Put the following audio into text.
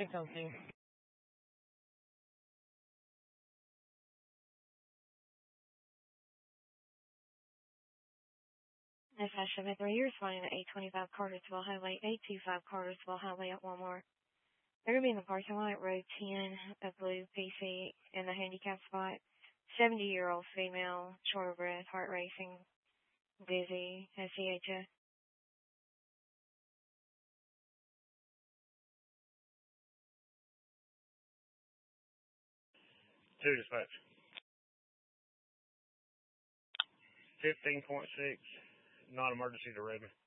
602. FS73, you're responding to 825 Cartersville Highway, 825 Cartersville Highway at Walmart. They're going to be in the parking lot, row 10 of Blue PC in the handicap spot. 70-year-old female, short of breath, heart racing, dizzy, SEHS. 2 dispatch. 15.6, not emergency to Redmond.